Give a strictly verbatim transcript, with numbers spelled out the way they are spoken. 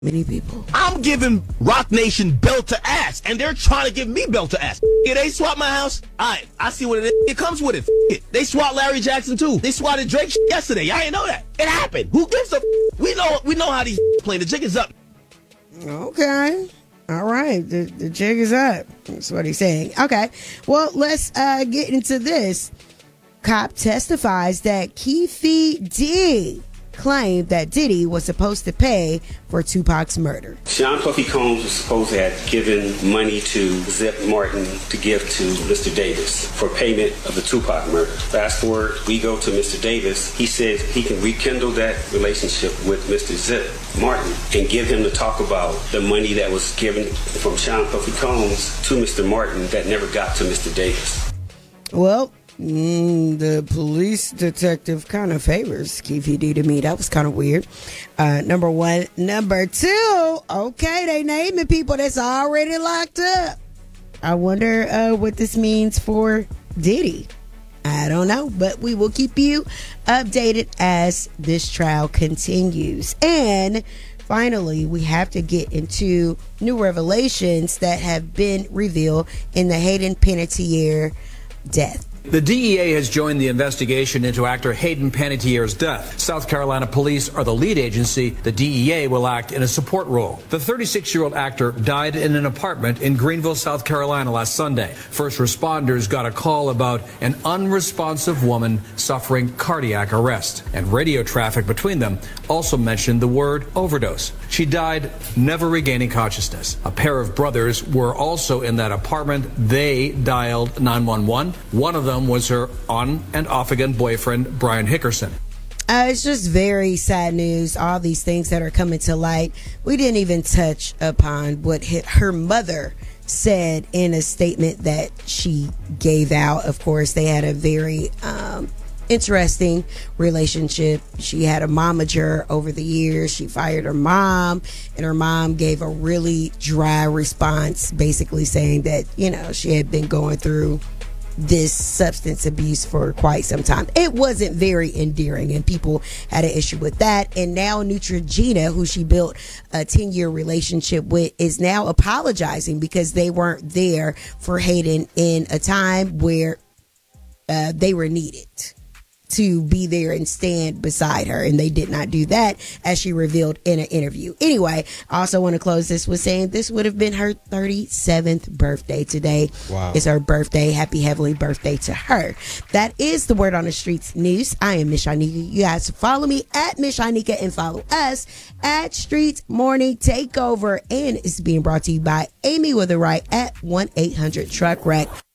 Many people. I'm giving Rock Nation belt to ass, and they're trying to give me belt to ass. Yeah, they swap my house. All right, I see what it is. It comes with it. it. They swat Larry Jackson too. They swatted Drake yesterday. I didn't know that. It happened. Who gives a? We know. We know how these play. The jig is up. Okay. All right. The, the jig is up. That's what he's saying. Okay. Well, let's uh, get into this. Cop testifies that Keffe D claimed that Diddy was supposed to pay for Tupac's murder. Sean Puffy Combs was supposed to have given money to Zip Martin to give to Mister Davis for payment of the Tupac murder. Fast forward, we go to Mister Davis. He says he can rekindle that relationship with Mister Zip Martin and give him to talk about the money that was given from Sean Puffy Combs to Mister Martin that never got to Mister Davis. Well, Mm, the police detective kind of favors Keffe D to me. That was kind of weird. Uh, number one. Number two, okay, they naming people that's already locked up. I wonder uh, what this means for Diddy. I don't know, but we will keep you updated as this trial continues. And finally, we have to get into new revelations that have been revealed in the Hayden Panettiere death. The D E A has joined the investigation into actor Hayden Panettiere's death. South Carolina police are the lead agency. The D E A will act in a support role. The thirty-six-year-old actor died in an apartment in Greenville, South Carolina last Sunday. First responders got a call about an unresponsive woman suffering cardiac arrest. And radio traffic between them also mentioned the word overdose. She died never regaining consciousness. A pair of brothers were also in that apartment. They dialed nine one one. One of them was her on and off again boyfriend, Brian Hickerson. Uh, it's just very sad news. All these things that are coming to light. We didn't even touch upon what hit her mother said in a statement that she gave out. Of course, they had a very um, interesting relationship. She had a momager over the years. She fired her mom, and her mom gave a really dry response, basically saying that, you know, she had been going through this substance abuse for quite some time. It wasn't very endearing, and people had an issue with that. And now Neutrogena, who she built a ten-year relationship with, is now apologizing because they weren't there for Hayden in a time where uh, they were needed to be there and stand beside her, and they did not do that, as she revealed in an interview. Anyway, I also want to close this with saying this would have been her thirty-seventh birthday today. Wow. It's her birthday. Happy heavenly birthday to her. That is the Word on the Streets news. I am Miss Shanika. You guys follow me at Miss Shanika and follow us at Streets Morning Takeover, and it's being brought to you by Amy with a right at one eight hundred truck wreck.